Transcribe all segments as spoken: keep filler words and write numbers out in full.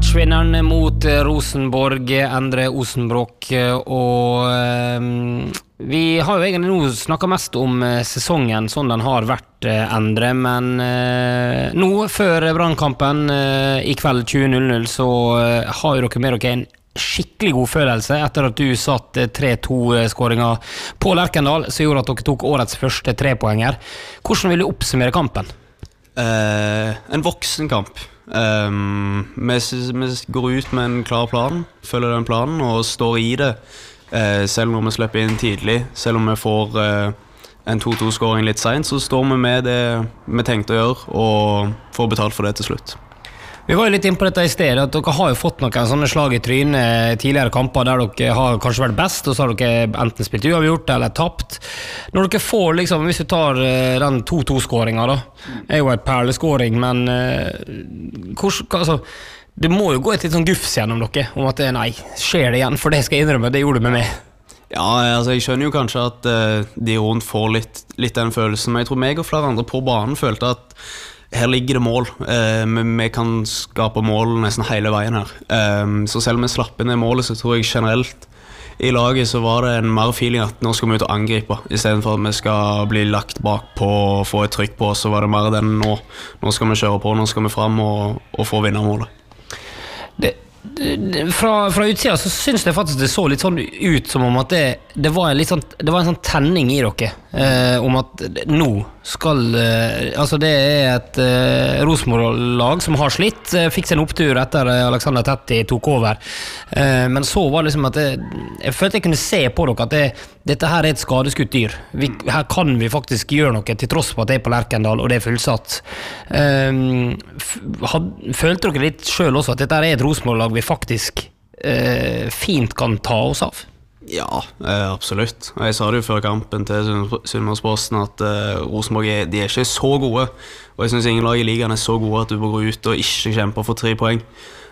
matchvinneren mot Rosenborg, Endre Osenbrock, og um, vi har jo egentlig nå snakket mest om sesongen, sånn den har vært, Endre, men uh, nå, før brannkampen uh, i kveld tjue null null, så uh, har jo dere med dere en skikkelig god følelse etter at du satt tre to-skåringer på Lerkendal, som gjorde at dere tok årets første trepoenger. Hvordan vil du oppsummere kampen? Uh, en voksen kamp. Um, vi, vi går ut med en klar plan, følger den planen og står i det, uh, selv om vi slipper inn tidlig, selv om vi får uh, en to to-skåring litt sent, så står vi med det vi tenkte å gjøre og får betalt for det til slutt. Vi var jo litt inne på dette i stedet, at dere har jo fått noen sånne slag i trynet tidligere kamper der dere har kanskje vært best, og så har dere enten spilt uavgjort eller tapt. Når dere får, liksom, hvis du tar den to to-skåringen da, er jo et perleskåring, men hvor, altså, det må jo gå et litt sånn gufs gjennom dere, om at nei, skjer det igjen, for det skal jeg innrømme, det gjorde du med meg. Ja, altså jeg skjønner jo kanskje at uh, de rundt får litt, litt den følelsen, men jeg tror meg og flere andre på banen følte at her ligger det mål, eh, men vi kan skape mål nesten hele veien her. Eh, så selv om vi slapp inn i målet, så tror jeg generelt i laget så var det en mer feeling at nå skal vi ut og angripe, i stedet for at vi skal bli lagt bak på og få et trykk på, så var det mer den nå. Nå skal vi kjøre på, nå skal vi frem og, og få vinne målet. Det Fra, fra utsida så synes jeg faktisk det så litt sånn ut som om at det, det, var, en litt sånn, det var en sånn tenning i dere eh, om at nå skal eh, altså det er et eh, Rosenborg-lag som har slitt, eh, fikk seg en opptur etter Alexander Tetti tok over, eh, men så var det liksom at det, jeg følte jeg kunne se på dere at det, dette her er et skadeskutt dyr. Vi, her kan vi faktisk gjøre noe til tross på at det er på Lerkendal og det er fullsatt. eh, had, Følte dere litt selv også at dette er et Rosenborg-lag vi faktisk eh, fint kan ta oss av? Ja, eh, absolutt. Jeg sa det jo før kampen til Sunnmørsposten at eh, Rosenborg er, de er ikke så gode, og jeg synes ingen lag i ligaen er så gode at du bør gå ut og ikke kjempe for tre poeng.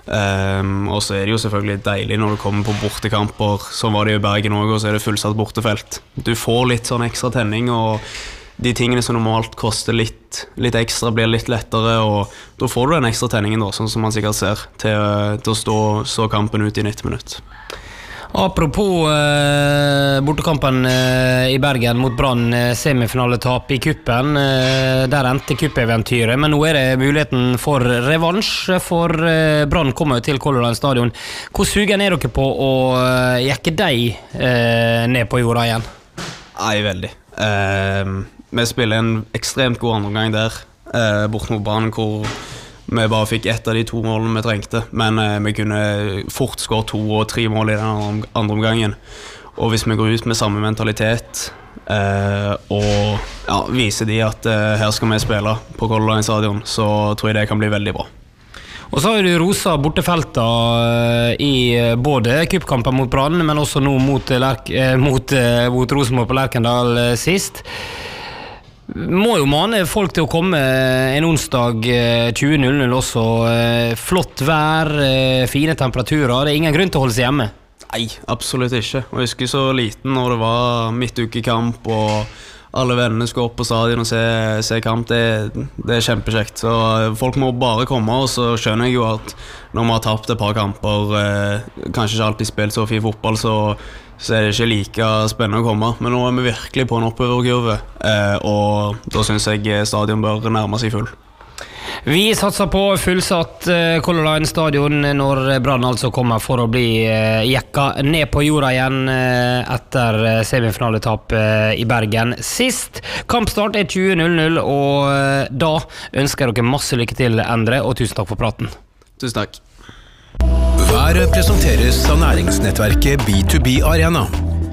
Um, og så er det jo selvfølgelig deilig når du kommer på bortekamper, som var det i Bergen også, og så er det fullsatt bortefelt. Du får litt sånn ekstra tenning, og de tingene som normalt koster litt, litt ekstra blir litt lettere, og da får du den ekstra tenningen da, sånn som man sikkert ser, til, til å stå, stå kampen ut i nitti minutter. Apropos eh, bortekampen eh, i Bergen mot Brann, eh, semifinaletap i kuppen, eh, der endte kuppeventyret, men nå er det muligheten for revansj, for eh, Brann kommer jo til Color Line stadion. Hvor sugen er dere på å eh, jekke deg eh, ned på jorda igjen? Nei, veldig. Eh, vi spiller en ekstremt god andreomgang der, eh, bort mot Brann, hvor vi bare fikk ett av de to målene vi trengte, men eh, vi kunne fort skåre to og tre mål i den andre omgangen. Og hvis vi går ut med samme mentalitet eh, og ja, viser de at eh, her skal vi spille på Color Line stadion, så tror jeg det kan bli veldig bra. Og så har du rosa bortefeltet i både cupkampen mot Brann, men også nå mot, Lerk, mot, mot Rosenborg på Lerkendal sist. Må jo mane folk til å komme en onsdag tjue null null også. Flott vær, fine temperaturer. Det er ingen grunn til å holde seg hjemme. Nei, absolutt ikke. Og jeg husker så liten når det var midtukekamp og alle vennene skal opp på stadion og se, se kamp. Det, det er kjempekjekt. Så folk må bare komme, og så skjønner jeg jo at når vi har tapt et par kamper, eh, kanskje ikke alltid spilt så fin fotball, så så er det ikke like spennende å komme. Men nå er vi virkelig på en oppoverkurve, eh, og da synes jeg stadion bør nærme seg full. Vi satser på fullsatt eh, Color Line stadion når Brann altså kommer for å bli eh, jekka ned på jorda igjen eh, etter semifinaletap eh, i Bergen sist. Kampstart er tjue null null, og eh, da ønsker jeg dere masse lykke til, Endre, og tusen takk for praten. Tusen takk. Været presenteres av næringsnettverket B to B Arena.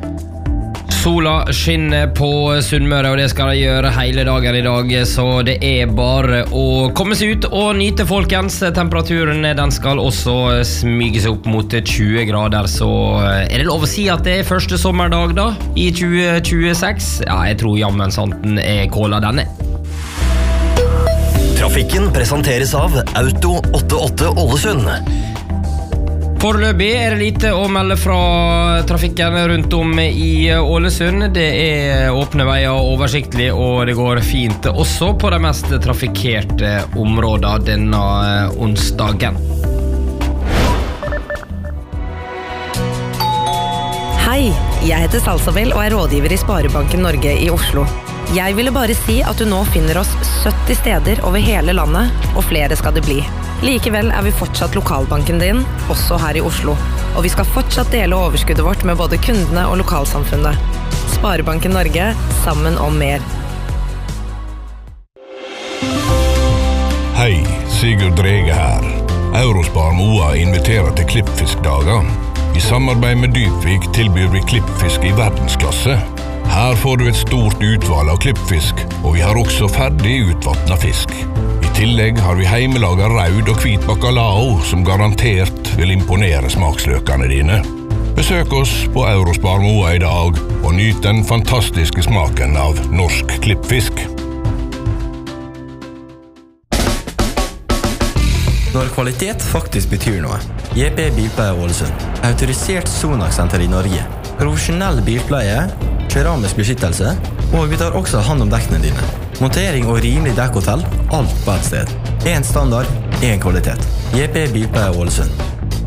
Sola skinner på Sunnmøre, og det skal det gjøre hele dagen i dag, så det er bare å komme seg ut og nyte, folkens. Temperaturen den skal også smyge seg opp mot tjue grader, så er det lov å si at det er første sommerdag da, i tjue tjueseks. Ja, jeg tror jammen santen er kåla denne. Trafikken presenteres av Auto åttiåtte Ålesund. Foreløpig er det lite å melde fra trafikken rundt om i Ålesund. Det er åpne veier, oversiktlig, og det går fint også på de mest trafikkerte områdene denne onsdagen. Jeg heter Salsabel og er rådgiver i Sparebanken Norge i Oslo. Jeg ville bare si at du nå finner oss sytti steder over hele landet, og flere skal det bli. Likevel er vi fortsatt lokalbanken din, også her i Oslo. Og vi skal fortsatt dele overskuddet vårt med både kundene og lokalsamfunnet. Sparebanken Norge, sammen om mer. Hei, Sigurd Drege her. Eurospar Moa inviterer til klippfiskdager. I samarbeid med Dypvik tilbyr vi klippfisk i verdensklasse. Her får du et stort utvalg av klippfisk, og vi har også ferdig utvattnet fisk. I tillegg har vi heimelaget raud og hvit bacalao, som garantert vil imponere smaksløkene dine. Besøk oss på Eurospar Moa i dag, og nyt den fantastiske smaken av norsk klippfisk. Når kvalitet faktisk betyr noe. J P Bilpleie Ålesund. Autorisert Sonax-senter i Norge. Profesjonell bilpleie, keramisk beskyttelse, og vi tar også hand om dekkene dine. Montering og rimelig dekkhotell, alt på et sted. En standard, en kvalitet. J P Bilpleie Ålesund.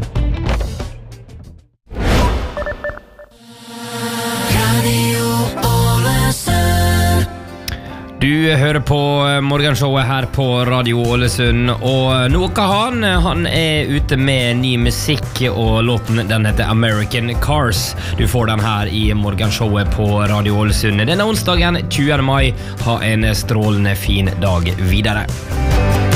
Du hører på morgenshowet her på Radio Ålesund, og Noah han, han er ute med ny musikk, og låten den heter American Cars. Du får den her i morgenshowet på Radio Ålesund. Denne onsdagen tjuende mai, ha en strålende fin dag videre.